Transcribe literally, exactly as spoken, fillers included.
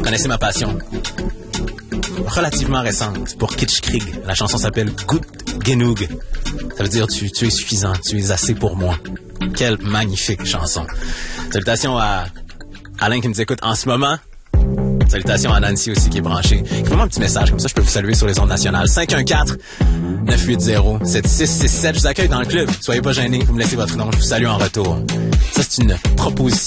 connaissez ma passion. Relativement récente pour Kitsch Krieg. La chanson s'appelle Gut Genug. Ça veut dire tu, tu es suffisant, tu es assez pour moi. Quelle magnifique chanson. Salutations à Alain qui nous écoute en ce moment. Salutations à Nancy aussi qui est branchée. Écrivez-moi un petit message, comme ça je peux vous saluer sur les ondes nationales. cinq un quatre, neuf huit zéro, sept six six sept. Je vous accueille dans le club. Soyez pas gênés, vous me laissez votre nom, je vous salue en retour. Ça, c'est une proposition.